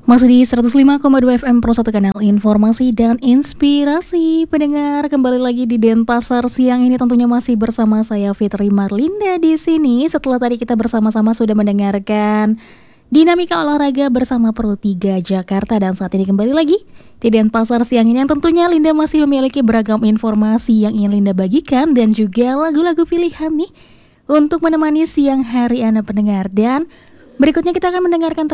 Masih di 105,2 FM Pro 1 Kanal Informasi dan Inspirasi. Pendengar, kembali lagi di Denpasar siang ini tentunya masih bersama saya Fitri Marlinda di sini. Setelah tadi kita bersama-sama sudah mendengarkan Dinamika Olahraga bersama Pro 3 Jakarta, dan saat ini kembali lagi di Denpasar siang ini yang tentunya Linda masih memiliki beragam informasi yang ingin Linda bagikan dan juga lagu-lagu pilihan nih untuk menemani siang hari Anda pendengar. Dan berikutnya kita akan mendengarkan